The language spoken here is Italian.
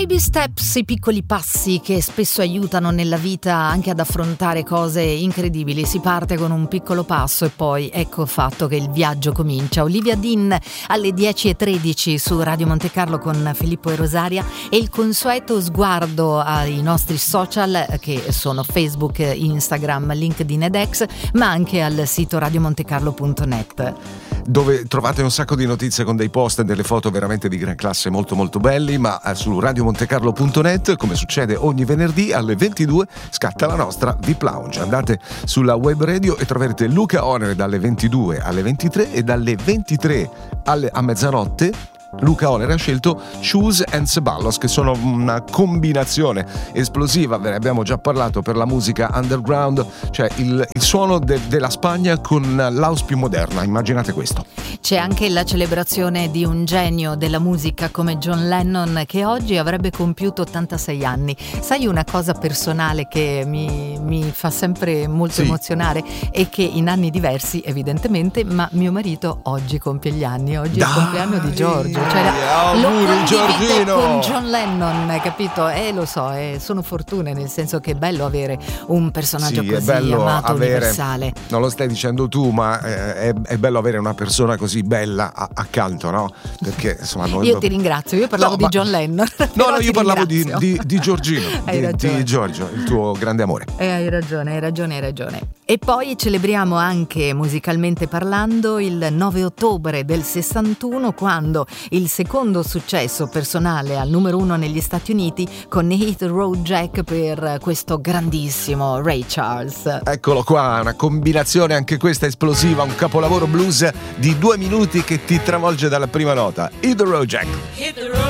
baby steps, i piccoli passi che spesso aiutano nella vita anche ad affrontare cose incredibili. Si parte con un piccolo passo e poi ecco fatto che il viaggio comincia. Olivia Dean alle 10:13 su Radio Monte Carlo con Filippo e Rosaria, e il consueto sguardo ai nostri social che sono Facebook, Instagram, LinkedIn ed X, ma anche al sito radiomontecarlo.net, dove trovate un sacco di notizie con dei post e delle foto veramente di gran classe, molto molto belli. Ma su radiomontecarlo.net, come succede ogni venerdì alle 22, scatta la nostra VIP Lounge. Andate sulla web radio e troverete Luca Oner dalle 22 alle 23 e dalle 23 a mezzanotte. Luca Oner ha scelto Shoes and Ceballos, che sono una combinazione esplosiva, ve ne abbiamo già parlato, per la musica underground, cioè il suono della Spagna con l'house più moderna, immaginate questo. C'è anche la celebrazione di un genio della musica come John Lennon, che oggi avrebbe compiuto 86 anni. Sai, una cosa personale che mi fa sempre molto emozionare è che in anni diversi evidentemente, ma mio marito oggi compie gli anni, oggi è il compleanno di Giorgio, cioè lo condivide con John Lennon, capito? Lo so, sono fortune, nel senso che è bello avere un personaggio così amato, universale. Non lo stai dicendo tu, ma è bello avere una persona così bella accanto, no? Perché insomma io ti ringrazio, io parlavo di John Lennon. No, io parlavo di Giorgino, di Giorgio, il tuo grande amore. Hai ragione. E poi celebriamo anche, musicalmente parlando, il 9 ottobre del 61, quando il secondo successo personale al numero 1 negli Stati Uniti con Hit the Road Jack per questo grandissimo Ray Charles. Eccolo qua, una combinazione anche questa esplosiva, un capolavoro blues di 2 minuti che ti travolge dalla prima nota. Hit the Road Jack.